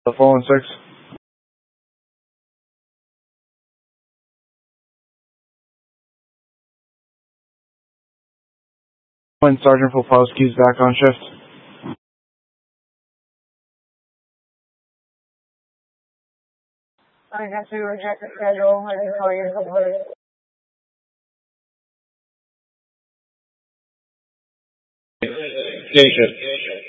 The fallen 6. When Sergeant Popowski's back on shift. I have to reject the schedule. I didn't know you were day shift.